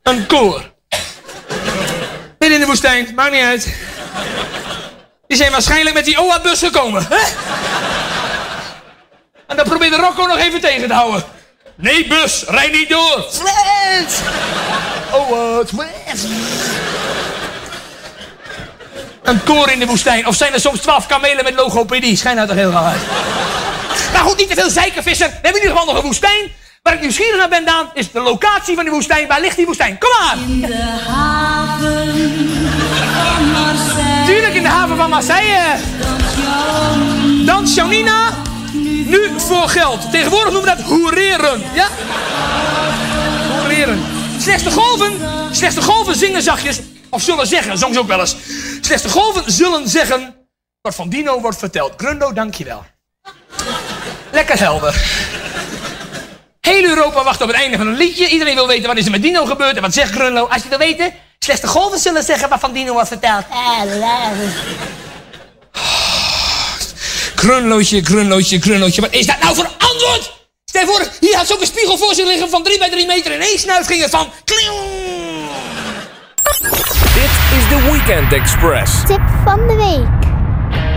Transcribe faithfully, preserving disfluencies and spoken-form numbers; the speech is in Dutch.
Een koor. Midden in de woestijn, maakt niet uit. Die zijn waarschijnlijk met die O A-bus gekomen. Hè? En dan probeerde Rocco nog even tegen te houden. Nee, bus, rijd niet door. Flats! Oh, wat? Een koor in de woestijn. Of zijn er soms twaalf kamelen met logopedie? Schijnt nou toch heel raar uit. Maar goed, niet te veel zeiken, vissen. We hebben in ieder geval nog een woestijn. Waar ik nieuwsgierig naar ben, Daan, is de locatie van die woestijn. Waar ligt die woestijn? Kom maar! In de haven van Marseille. Tuurlijk in de haven van Marseille. Dans Janina. Nu voor geld. Tegenwoordig noemen we dat hoereren. Ja? Hoereren. Slechts de golven, slechts de golven zingen zachtjes. Of zullen zeggen, zong ze ook wel eens. Slechts de golven zullen zeggen wat van Dino wordt verteld. Grundo, dankjewel. Lekker helder. Heel Europa wacht op het einde van een liedje. Iedereen wil weten wat is er met Dino gebeurd en wat zegt Grunlo. Als je wil weten, slechts de golven zullen zeggen wat van Dino wordt verteld. Grunlootje, Grunlootje, Grunlootje. Wat is dat nou voor antwoord? Stel je voor, hier had ze ook een spiegel voor zich liggen van drie bij drie meter. En één snuif ging het van... Dit is de Weekend Express. Tip van de week.